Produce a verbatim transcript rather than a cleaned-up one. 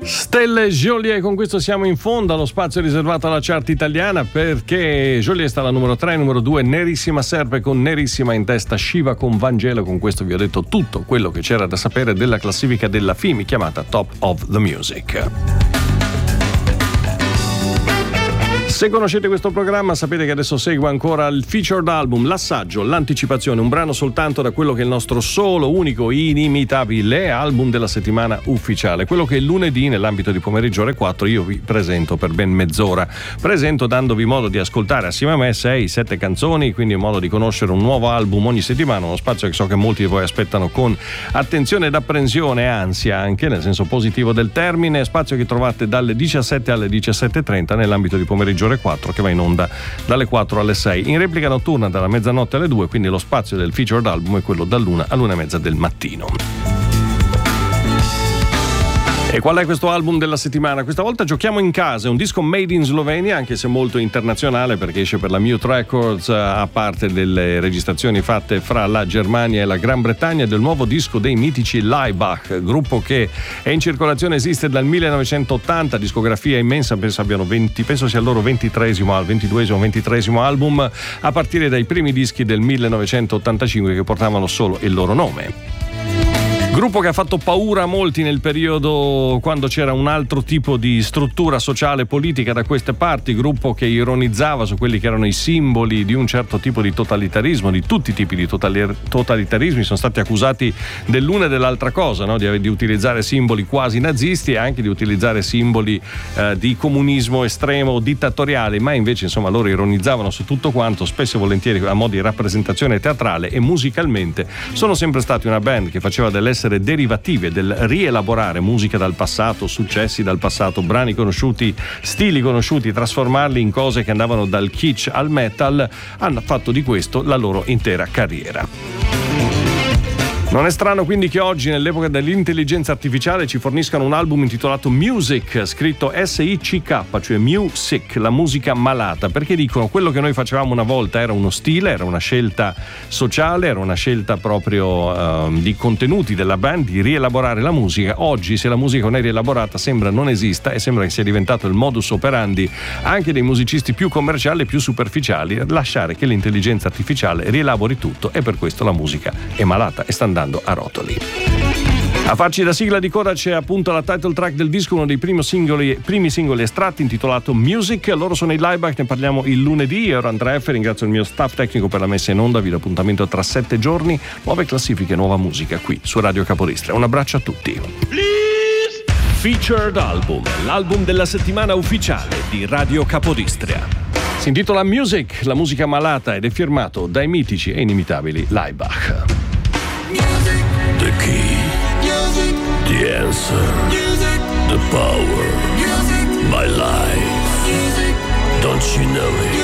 Stelle Joliet, con questo siamo in fondo allo spazio riservato alla chart italiana, perché Joliet sta alla numero tre, numero due Nerissima Serpe con Nerissima in testa, Shiva con Vangelo. Con questo vi ho detto tutto quello che c'era da sapere della classifica della F I M I chiamata Top of the Music. Se conoscete questo programma sapete che adesso segue ancora il featured album, l'assaggio, l'anticipazione, un brano soltanto da quello che è il nostro solo, unico, inimitabile album della settimana ufficiale, quello che il lunedì nell'ambito di Pomeriggio ore quattro io vi presento per ben mezz'ora. Presento dandovi modo di ascoltare assieme a me sei sette canzoni, quindi modo di conoscere un nuovo album ogni settimana, uno spazio che so che molti di voi aspettano con attenzione ed apprensione e ansia, anche nel senso positivo del termine, spazio che trovate dalle diciassette alle diciassette e trenta nell'ambito di Pomeriggio ore quattro, che va in onda dalle quattro alle sei, in replica notturna dalla mezzanotte alle due, quindi lo spazio del featured album è quello dall'una all'una e mezza del mattino. E qual è questo album della settimana? Questa volta giochiamo in casa, è un disco made in Slovenia, anche se molto internazionale perché esce per la Mute Records, a parte delle registrazioni fatte fra la Germania e la Gran Bretagna, del nuovo disco dei mitici Laibach, gruppo che è in circolazione, esiste dal millenovecentottanta, discografia immensa, penso abbiano venti, penso sia il loro ventitreesimo, ventiduesimo, ventitreesimo album, a partire dai primi dischi del millenovecentottantacinque che portavano solo il loro nome. Gruppo che ha fatto paura a molti nel periodo quando c'era un altro tipo di struttura sociale e politica da queste parti, gruppo che ironizzava su quelli che erano i simboli di un certo tipo di totalitarismo, di tutti i tipi di totalitarismi, sono stati accusati dell'una e dell'altra cosa, no? di, di utilizzare simboli quasi nazisti e anche di utilizzare simboli eh, di comunismo estremo, dittatoriale, ma invece insomma loro ironizzavano su tutto quanto, spesso e volentieri a mo' di rappresentazione teatrale, e musicalmente sono sempre stati una band che faceva dell'essere derivative, del rielaborare musica dal passato, successi dal passato, brani conosciuti, stili conosciuti, trasformarli in cose che andavano dal kitsch al metal. Hanno fatto di questo la loro intera carriera. Non è strano quindi che oggi, nell'epoca dell'intelligenza artificiale, ci forniscano un album intitolato Music, scritto S I C K, cioè Music, la musica malata, perché dicono quello che noi facevamo una volta era uno stile, era una scelta sociale, era una scelta proprio uh, di contenuti della band, di rielaborare la musica. Oggi, se la musica non è rielaborata, sembra non esista e sembra che sia diventato il modus operandi anche dei musicisti più commerciali e più superficiali, lasciare che l'intelligenza artificiale rielabori tutto, e per questo la musica è malata e sta andando a rotoli. A farci da sigla di coda c'è appunto la title track del disco, uno dei primi singoli, primi singoli estratti, intitolato Music. Loro sono i Laibach, ne parliamo il lunedì. Io ero Andrea F, ringrazio il mio staff tecnico per la messa in onda, vi do appuntamento tra sette giorni, nuove classifiche, nuova musica qui su Radio Capodistria. Un abbraccio a tutti. Please. Featured Album, l'album della settimana ufficiale di Radio Capodistria. Si intitola Music, la musica malata, ed è firmato dai mitici e inimitabili Laibach. The key, music, the answer, music, the power, music, my life, music, don't you know it?